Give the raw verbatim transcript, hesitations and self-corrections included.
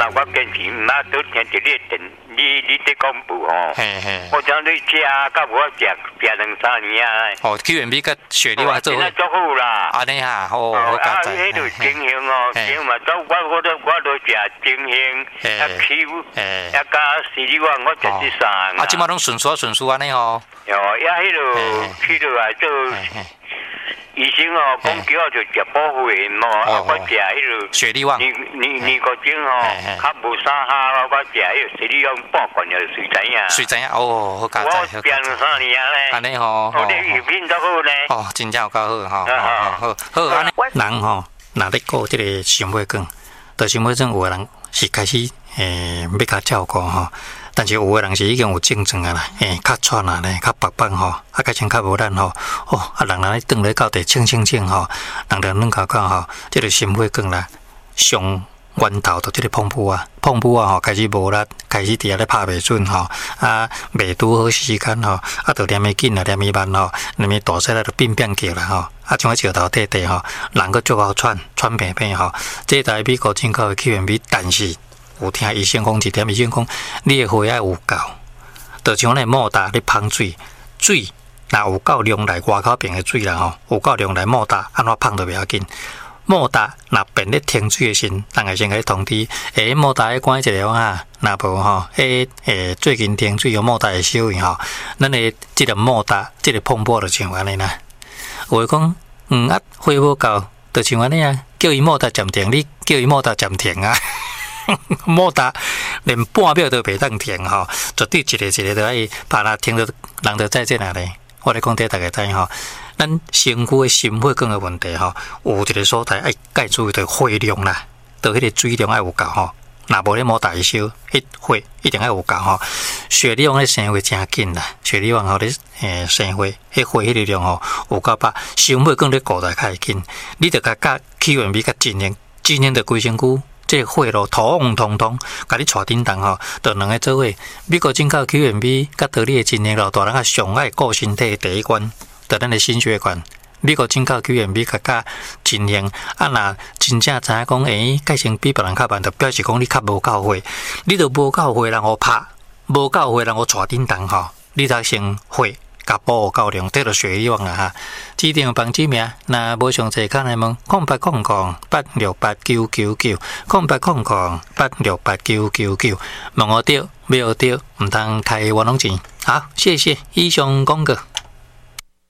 那我坚持唔啊，都听一你电，你你在公布吼。 嘿嘿。 我讲你食，甲我食食两三年啊。 哦 ，Q M B 甲雪莉话做。 现在做好啦。 安尼哈，哦，好加载。啊，迄度精英哦，精英嘛，都我我都我都食精英，啊 Q，啊加雪莉话我食第三。 啊，即马拢顺顺顺顺安尼吼。 哦，呀，迄度去到来做。医生哦，讲叫我就食保护员咯，啊，我食迄个雪莉旺， 你你你个种哦，较无啥下咯，我食迄个雪莉旺半罐就水知影。 水知影哦，好加载。 我食两三年咧。 安尼吼， 我哋药品都好咧。 哦，真正有够好吼，好好好安尼。人吼，若咧顾即个心血管，到心血管有个人是开始诶要甲照顾吼。但是有个人是已经有症状啊啦，诶，较喘啊咧，较白板吼，啊，较像较无力吼，哦，啊，人若咧转咧到地清清清吼，人着软搞搞吼，即个心血管啦，上源头着即个碰布啊，碰布啊吼，开始无力，开始伫遐咧拍袂准吼，啊，袂拄好时间吼，啊，着念伊紧啊，念伊慢吼，念伊大细咧着变变叫啦吼，啊，像我石头地地吼，人个足好喘，喘平平吼，这台美国进口的 Q M B， 但是。有听医生讲一点，医生讲你的血要有够，就像咧莫大咧芳水，水若有够量来外口变的水啦吼，有够量来莫大，安怎芳都袂要紧。莫大若变咧停水的时，人会先甲你通知，诶，莫大要关一个啊，若无吼，诶诶，最近停水有莫大会收去吼，咱的即个莫大，即个碰波就像安尼啦。有诶讲，嗯啊，血无够，就像安尼啊，叫伊莫大暂停，你叫伊莫大暂停啊。莫达连半秒都袂当停吼，绝对一个一个都爱把它停到人就在这哪里。我来讲给大家知吼，咱身躯的心血管的问题吼，有一个所在爱介注意的血量啦，就迄个水量爱有够吼。若无咧莫大烧，迄血一定爱有够吼。血量咧生血真紧啦，血量吼咧诶生血，迄血迄个量吼有够饱，心血管咧固在较紧。你着甲甲 Q M B 甲真灵，真灵着规身躯。这血咯，通通通，甲你带叮当吼，就两个做伙。美国进口 Q M B， 甲道理的真灵咯，大人啊上爱顾身体第一关，就咱的心血管。美国进口 Q M B 甲甲真灵，啊若真正知影讲，诶，改成比别人较慢，就表示讲你较无够血，你就无够血人互拍，无够血人互带叮当吼，你才先血。甲保护够量，得到血利旺啦哈！指定帮指名，那无详细看来问，空八空空八六八九九九，空八空空八六八九九九，问我对，没有对，唔当开玩弄钱。好，谢谢以上广告。